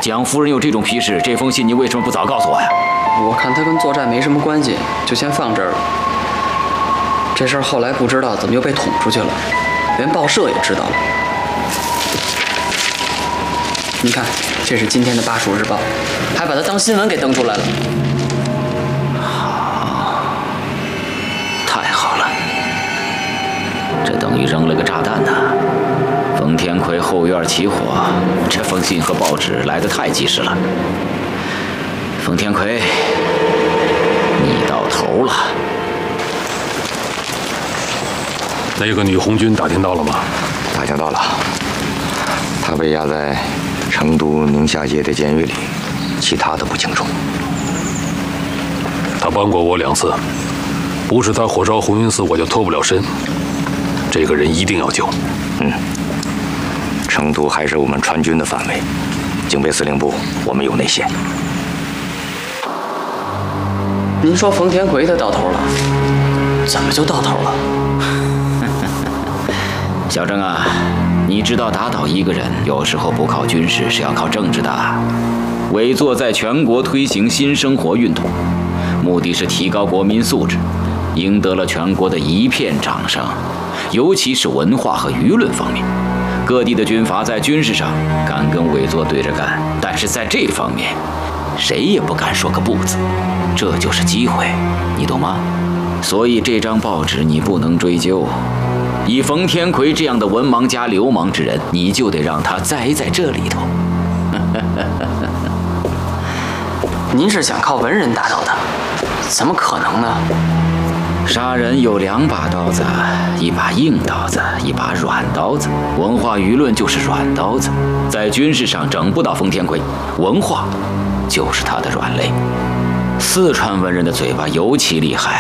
蒋夫人有这种批示，这封信你为什么不早告诉我呀？ 我看他跟作战没什么关系，就先放这儿了。这事儿后来不知道怎么又被捅出去了，连报社也知道了。你看，这是今天的《巴蜀日报》，还把它当新闻给登出来了。 好，太好了，这等于扔了个炸弹呐！冯天奎后院起火，这封信和报纸来得太及时了。冯天奎，你到头了。 那个女红军打听到了吗？ 打听到了，她被押在成都宁夏街的监狱里，其他的不清楚。 她帮过我2次，不是她火烧红云寺，我就脱不了身。这个人一定要救。 成都还是我们川军的范围，警备司令部我们有内线。 您说冯天奎他到头了，怎么就到头了？ 小郑啊，你知道打倒一个人有时候不靠军事，是要靠政治的。委座在全国推行新生活运动，目的是提高国民素质，赢得了全国的一片掌声，尤其是文化和舆论方面。各地的军阀在军事上敢跟委座对着干，但是在这方面，谁也不敢说个不字。这就是机会，你懂吗？所以这张报纸你不能追究。以冯天奎这样的文盲加流氓之人，你就得让他栽在这里头。 您是想靠文人打倒他？怎么可能呢？ 杀人有2把刀子，一把硬刀子，一把软刀子。文化舆论就是软刀子，在军事上整不倒冯天奎，文化就是他的软肋。四川文人的嘴巴尤其厉害。